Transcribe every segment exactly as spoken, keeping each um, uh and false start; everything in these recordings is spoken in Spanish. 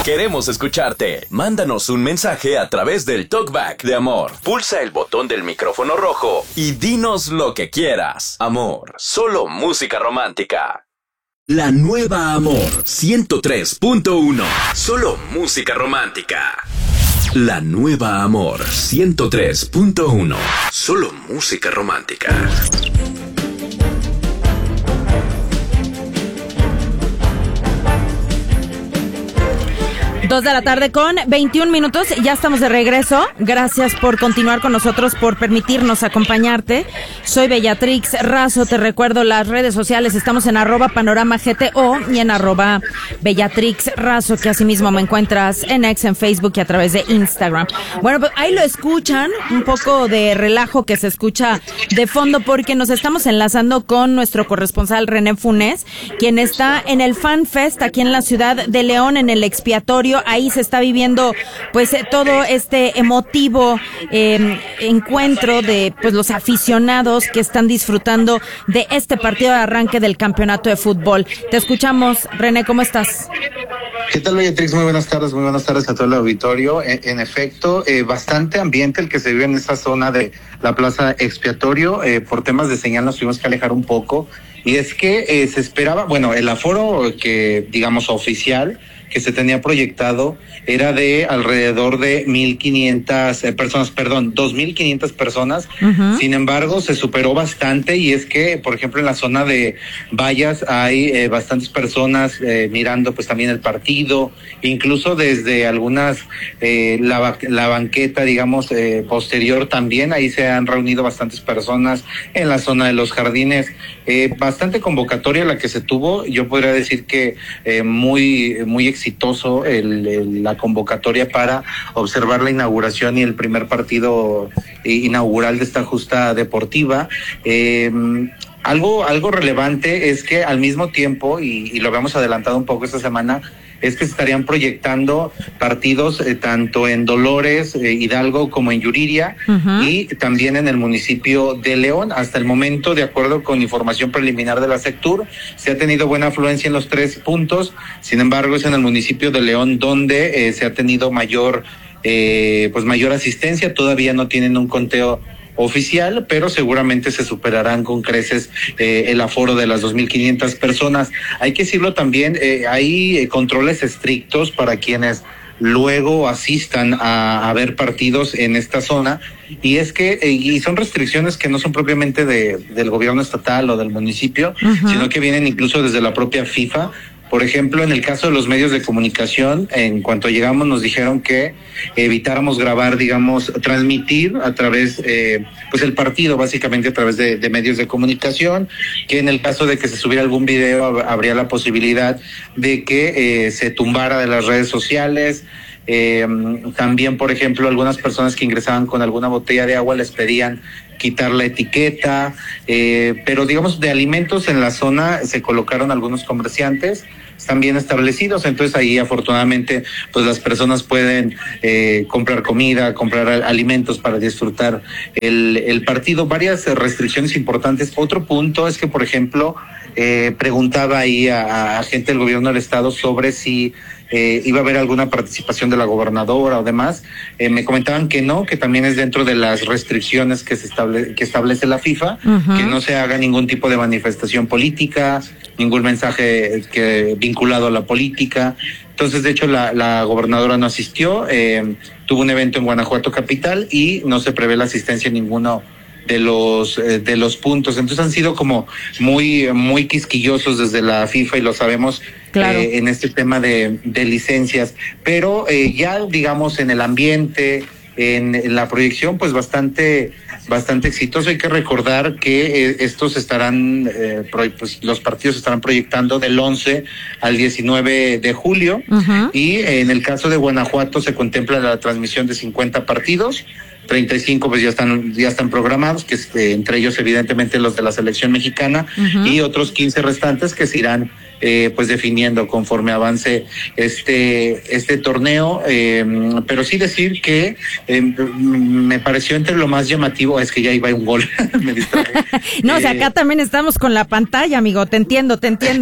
Queremos escucharte. Mándanos un mensaje a través del Talkback de Amor. Pulsa el botón del micrófono rojo y dinos lo que quieras. Amor, solo música romántica. La nueva Amor ciento tres punto uno. Solo música romántica. La nueva Amor ciento tres punto uno. Solo música romántica. Dos de la tarde con veintiún minutos, ya estamos de regreso. Gracias por continuar con nosotros, por permitirnos acompañarte. Soy Bellatrix Razo, te recuerdo las redes sociales, estamos en arroba panorama G T O y en arroba Bellatrix Razo, que asimismo me encuentras en X, en Facebook y a través de Instagram. Bueno, pues ahí lo escuchan, un poco de relajo que se escucha de fondo porque nos estamos enlazando con nuestro corresponsal René Funes, quien está en el Fan Fest aquí en la ciudad de León, en el expiatorio. Ahí se está viviendo pues todo este emotivo eh, encuentro de pues los aficionados que están disfrutando de este partido de arranque del campeonato de fútbol. Te escuchamos, René, ¿cómo estás? ¿Qué tal, Beatriz? Muy buenas tardes, muy buenas tardes a todo el auditorio. En, en efecto, eh, bastante ambiente el que se vive en esta zona de la Plaza Expiatorio. Eh, por temas de señal nos tuvimos que alejar un poco. Y es que eh, se esperaba, bueno, el aforo que, digamos, oficial, que se tenía proyectado era de alrededor de mil quinientas eh, personas, perdón, dos mil quinientas personas. Uh-huh. Sin embargo, se superó bastante y es que, por ejemplo, en la zona de vallas hay eh, bastantes personas eh, mirando pues también el partido, incluso desde algunas, eh, la, la banqueta, digamos, eh, posterior también, ahí se han reunido bastantes personas en la zona de los jardines. Eh, bastante convocatoria la que se tuvo, yo podría decir que eh, muy, muy exitoso el, el, la convocatoria para observar la inauguración y el primer partido inaugural de esta justa deportiva. Eh, algo, algo relevante es que al mismo tiempo, y, y lo habíamos adelantado un poco esta semana, es que se estarían proyectando partidos eh, tanto en Dolores, eh, Hidalgo, como en Yuriria, uh-huh. y también en el municipio de León. Hasta el momento, de acuerdo con información preliminar de la Sectur, se ha tenido buena afluencia en los tres puntos. Sin embargo, es en el municipio de León donde eh, se ha tenido mayor, eh, pues mayor asistencia. Todavía no tienen un conteo oficial, pero seguramente se superarán con creces eh, el aforo de las dos mil quinientas personas. Hay que decirlo también, eh, hay eh, controles estrictos para quienes luego asistan a, a ver partidos en esta zona, y es que, eh, y son restricciones que no son propiamente de, del gobierno estatal o del municipio, uh-huh. sino que vienen incluso desde la propia FIFA. Por ejemplo, en el caso de los medios de comunicación, en cuanto llegamos nos dijeron que evitáramos grabar, digamos, transmitir a través, eh, pues el partido básicamente a través de, de medios de comunicación, que en el caso de que se subiera algún video habría la posibilidad de que eh, se tumbara de las redes sociales. Eh, también, por ejemplo, algunas personas que ingresaban con alguna botella de agua les pedían quitar la etiqueta, eh, pero digamos de alimentos en la zona se colocaron algunos comerciantes, están bien establecidos, entonces ahí afortunadamente pues las personas pueden eh, comprar comida, comprar alimentos para disfrutar el, el partido. Varias restricciones importantes. Otro punto es que, por ejemplo, eh, preguntaba ahí a, a gente del gobierno del estado sobre si Eh, iba a haber alguna participación de la gobernadora o demás. Eh, me comentaban que no, que también es dentro de las restricciones que se estable, que establece la FIFA, uh-huh. que no se haga ningún tipo de manifestación política, ningún mensaje que vinculado a la política. Entonces, de hecho, la, la gobernadora no asistió, eh, tuvo un evento en Guanajuato capital y no se prevé la asistencia en ninguno de los eh, de los puntos. Entonces han sido como muy muy quisquillosos desde la FIFA y lo sabemos. Claro. Eh, en este tema de, de licencias, pero eh, ya digamos en el ambiente, en, en la proyección, pues bastante bastante exitoso. Hay que recordar que eh, estos estarán, eh, pro, pues los partidos estarán proyectando del once al diecinueve de julio, uh-huh. y eh, en el caso de Guanajuato se contempla la transmisión de cincuenta partidos. treinta y cinco pues ya están ya están programados, que eh, entre ellos evidentemente los de la selección mexicana, uh-huh. y otros quince restantes que se irán eh, pues definiendo conforme avance este, este torneo, eh, pero sí decir que eh, me pareció entre lo más llamativo, es que ya iba un gol, me distraje. No, o sea, acá también estamos con la pantalla, amigo, te entiendo, te entiendo.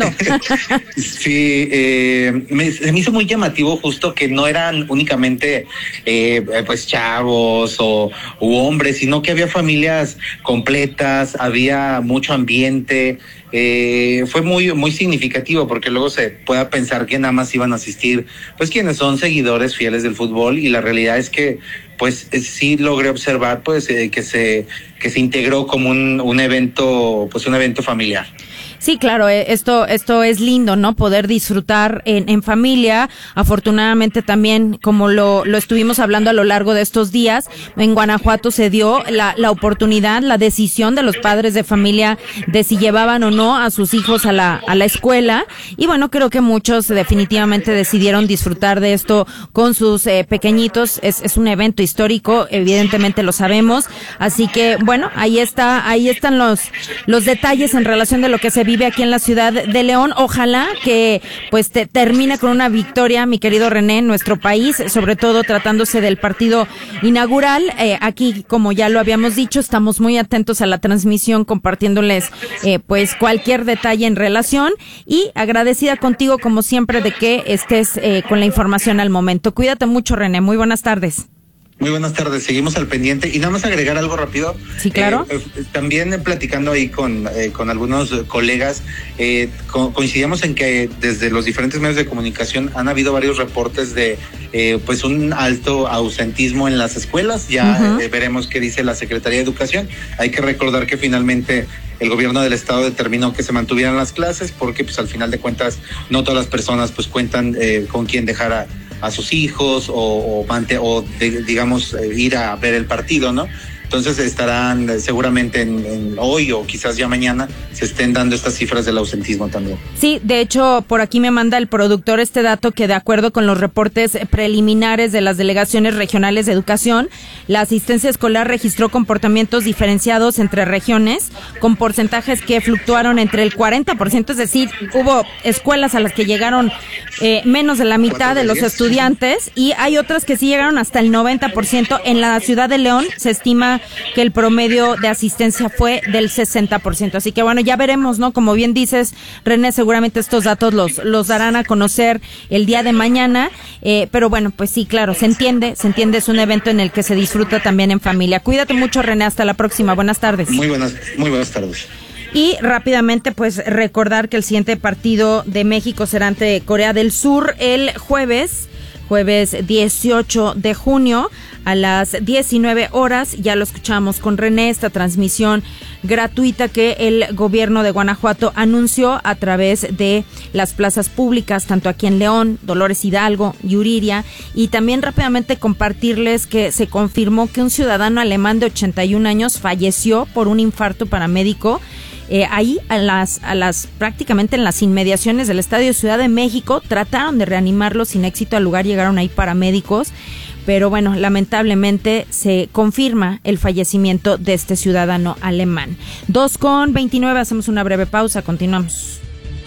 Sí, eh, me, me hizo muy llamativo justo que no eran únicamente eh, pues chavos o u hombres, sino que había familias completas, había mucho ambiente. Eh, fue muy muy significativo porque luego se pueda pensar que nada más iban a asistir pues quienes son seguidores fieles del fútbol, y la realidad es que pues sí logré observar pues eh, que se que se integró como un, un evento pues un evento familiar. Sí, claro, esto esto es lindo, ¿no? Poder disfrutar en, en familia. Afortunadamente también, como lo, lo estuvimos hablando a lo largo de estos días, en Guanajuato se dio la, la oportunidad, la decisión de los padres de familia de si llevaban o no a sus hijos a la, a la escuela. Y bueno, creo que muchos definitivamente decidieron disfrutar de esto con sus eh, pequeñitos. Es, es un evento histórico, evidentemente lo sabemos. Así que, bueno, ahí está, ahí están los, los detalles en relación de lo que se vive aquí en la ciudad de León. Ojalá que pues te, termine con una victoria, mi querido René, en nuestro país, sobre todo tratándose del partido inaugural. Eh, aquí, como ya lo habíamos dicho, estamos muy atentos a la transmisión, compartiéndoles eh, pues cualquier detalle en relación, y agradecida contigo como siempre de que estés eh, con la información al momento. Cuídate mucho, René, muy buenas tardes. Muy buenas tardes, seguimos al pendiente. Y nada más agregar algo rápido. Sí, claro. Eh, eh, también eh, platicando ahí con, eh, con algunos colegas, eh, co- coincidimos en que desde los diferentes medios de comunicación han habido varios reportes de eh, pues un alto ausentismo en las escuelas. Ya uh-huh. eh, veremos qué dice la Secretaría de Educación. Hay que recordar que finalmente el gobierno del estado determinó que se mantuvieran las clases porque pues al final de cuentas no todas las personas pues cuentan eh, con quién dejar a a sus hijos o, o, mante, o de, digamos eh, ir a ver el partido, ¿no? Entonces estarán eh, seguramente en, en hoy o quizás ya mañana se estén dando estas cifras del ausentismo también. Sí, de hecho, por aquí me manda el productor este dato que de acuerdo con los reportes preliminares de las delegaciones regionales de educación, la asistencia escolar registró comportamientos diferenciados entre regiones, con porcentajes que fluctuaron entre el cuarenta por ciento, es decir, hubo escuelas a las que llegaron eh, menos de la mitad de los estudiantes, y hay otras que sí llegaron hasta el noventa por ciento. En la ciudad de León se estima que el promedio de asistencia fue del sesenta por ciento. Así que bueno, ya veremos, ¿no? Como bien dices, René, seguramente estos datos los, los darán a conocer el día de mañana. Eh, pero bueno, pues sí, claro, se entiende, se entiende, es un evento en el que se disfruta también en familia. Cuídate mucho, René, hasta la próxima. Buenas tardes. Muy buenas, muy buenas tardes. Y rápidamente, pues recordar que el siguiente partido de México será ante Corea del Sur el jueves, jueves dieciocho de junio a las diecinueve horas. Ya lo escuchamos con René, esta transmisión gratuita que el gobierno de Guanajuato anunció a través de las plazas públicas, tanto aquí en León, Dolores Hidalgo, Yuriria, y también rápidamente compartirles que se confirmó que un ciudadano alemán de ochenta y un años falleció por un infarto paramédico. Eh, ahí a las, a las prácticamente en las inmediaciones del Estadio Ciudad de México. Trataron de reanimarlo sin éxito, al lugar llegaron ahí paramédicos, pero bueno, lamentablemente se confirma el fallecimiento de este ciudadano alemán. dos con veintinueve, hacemos una breve pausa, continuamos.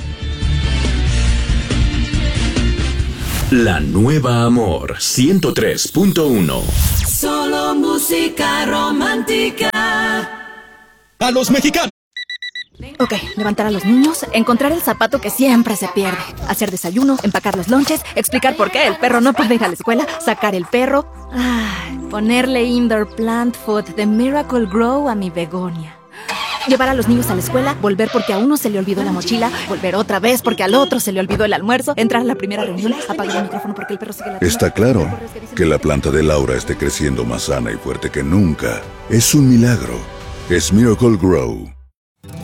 La nueva Amor ciento tres punto uno. Solo música romántica. A los mexicanos. Ok, levantar a los niños, encontrar el zapato que siempre se pierde, hacer desayuno, empacar los lonches, explicar por qué el perro no puede ir a la escuela, sacar el perro, ay, ponerle indoor plant food de Miracle Grow a mi begonia. Llevar a los niños a la escuela, volver porque a uno se le olvidó la mochila, volver otra vez porque al otro se le olvidó el almuerzo, entrar a la primera reunión, apagar el micrófono porque el perro sigue ladrando. Está claro que la planta de Laura esté creciendo más sana y fuerte que nunca. Es un milagro. Es Miracle Grow.